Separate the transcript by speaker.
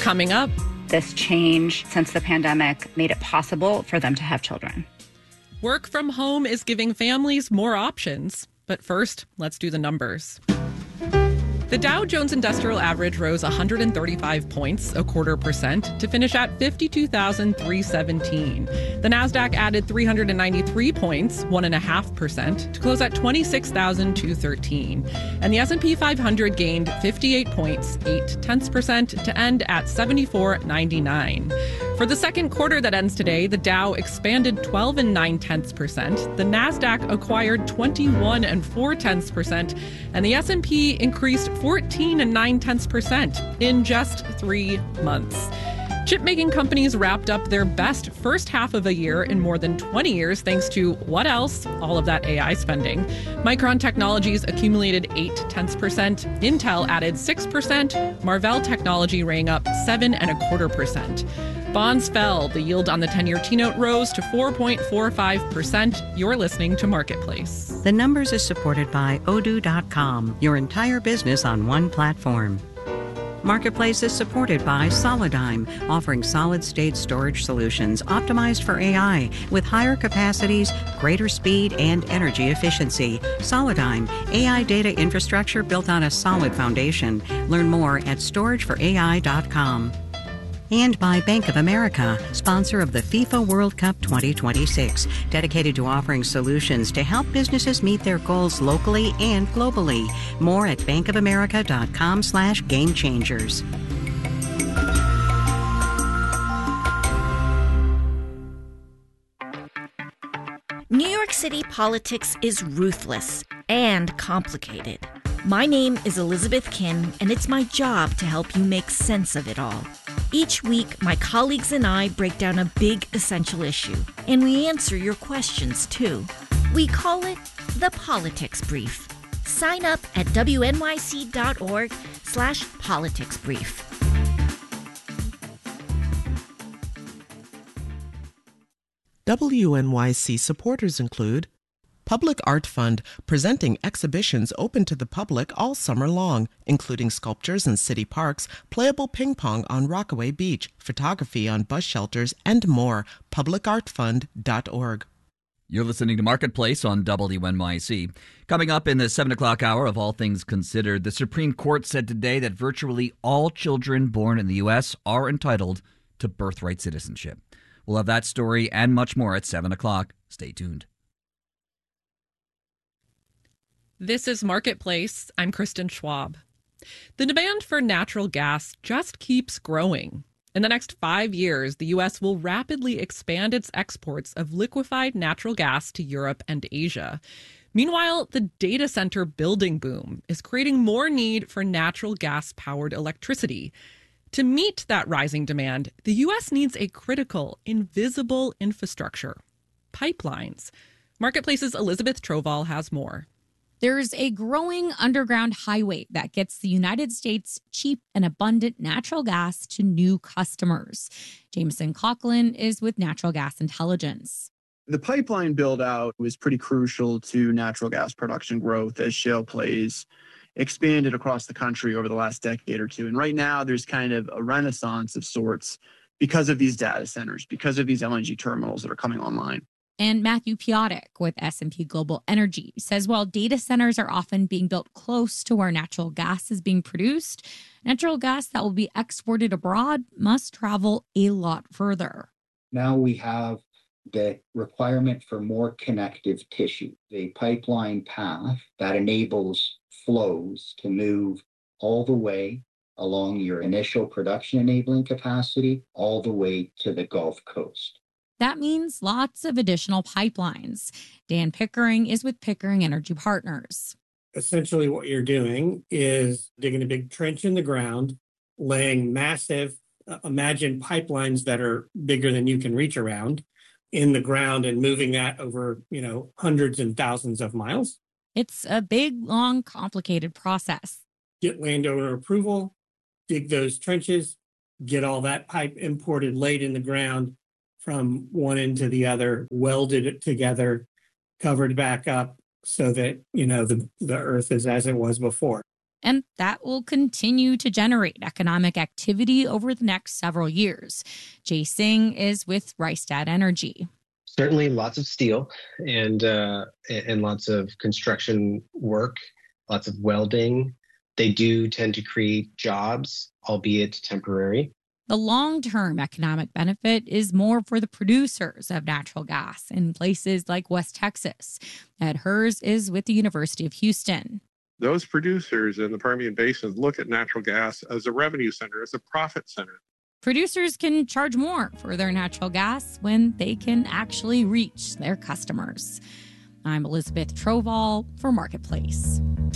Speaker 1: Coming up,
Speaker 2: this change since the pandemic made it possible for them to have children.
Speaker 1: Work from home is giving families more options. But first, let's do the numbers. The Dow Jones Industrial Average rose 135 points, 0.25%, to finish at 52,317. The Nasdaq added 393 points, 1.5%, to close at 26,213. And the S&P 500 gained 58 points, 0.8%, to end at 7499. For the second quarter that ends today, the Dow expanded 12.9%, the Nasdaq acquired 21.4%, and the S&P increased 14.9% in just 3 months. Chip-making companies wrapped up their best first half of a year in more than 20 years thanks to what else? All of that AI spending. Micron Technologies accumulated 0.8%, Intel added 6%, Marvell Technology rang up 7.25%. Bonds fell. The yield on the 10-year T-note rose to 4.45%. You're listening to Marketplace.
Speaker 3: The Numbers is supported by Odoo.com, your entire business on one platform. Marketplace is supported by Solidigm, offering solid-state storage solutions optimized for AI with higher capacities, greater speed, and energy efficiency. Solidigm, AI data infrastructure built on a solid foundation. Learn more at storageforai.com. And by Bank of America, sponsor of the FIFA World Cup 2026, dedicated to offering solutions to help businesses meet their goals locally and globally. More at bankofamerica.com/gamechangers.
Speaker 4: New York City politics is ruthless and complicated. My name is Elizabeth Kim, and it's my job to help you make sense of it all. Each week, my colleagues and I break down a big essential issue, and we answer your questions, too. We call it the Politics Brief. Sign up at wnyc.org/politicsbrief.
Speaker 5: WNYC supporters include Public Art Fund, presenting exhibitions open to the public all summer long, including sculptures in city parks, playable ping pong on Rockaway Beach, photography on bus shelters, and more. publicartfund.org.
Speaker 6: You're listening to Marketplace on WNYC. Coming up in the 7 o'clock hour of All Things Considered, the Supreme Court said today that virtually all children born in the U.S. are entitled to birthright citizenship. We'll have that story and much more at 7 o'clock. Stay tuned.
Speaker 1: This is Marketplace. I'm Kristen Schwab. The demand for natural gas just keeps growing. In the next 5 years, the U.S. will rapidly expand its exports of liquefied natural gas to Europe and Asia. Meanwhile, the data center building boom is creating more need for natural gas-powered electricity. To meet that rising demand, the U.S. needs a critical, invisible infrastructure: pipelines. Marketplace's Elizabeth Troval has more.
Speaker 7: There's a growing underground highway that gets the United States cheap and abundant natural gas to new customers. Jameson Coughlin is with Natural Gas Intelligence.
Speaker 8: The pipeline build-out was pretty crucial to natural gas production growth as shale plays expanded across the country over the last decade or two. And right now, there's kind of a renaissance of sorts because of these data centers, because of these LNG terminals that are coming online.
Speaker 7: And Matthew Piotrek with S&P Global Energy says while data centers are often being built close to where natural gas is being produced, natural gas that will be exported abroad must travel a lot further.
Speaker 9: Now we have the requirement for more connective tissue, a pipeline path that enables flows to move all the way along your initial production enabling capacity, all the way to the Gulf Coast.
Speaker 7: That means lots of additional pipelines. Dan Pickering is with Pickering Energy Partners.
Speaker 10: Essentially what you're doing is digging a big trench in the ground, laying massive, imagine pipelines that are bigger than you can reach around in the ground and moving that over, hundreds and thousands of miles.
Speaker 7: It's a big, long, complicated process.
Speaker 10: Get landowner approval, dig those trenches, get all that pipe imported, laid in the ground, from one end to the other, welded it together, covered back up so that, the earth is as it was before.
Speaker 7: And that will continue to generate economic activity over the next several years. Jay Singh is with Rystad Energy.
Speaker 11: Certainly lots of steel and lots of construction work, lots of welding. They do tend to create jobs, albeit temporary.
Speaker 7: The long-term economic benefit is more for the producers of natural gas in places like West Texas. Ed Hers is with the University of Houston.
Speaker 12: Those producers in the Permian Basin look at natural gas as a revenue center, as a profit center.
Speaker 7: Producers can charge more for their natural gas when they can actually reach their customers. I'm Elizabeth Troval for Marketplace.